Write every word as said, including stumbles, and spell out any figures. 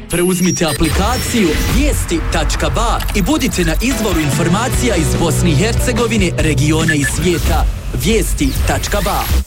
Preuzmite aplikaciju vijesti tačka ba i budite na izvoru informacija iz Bosne i Hercegovine, regiona i svijeta. vijesti tačka ba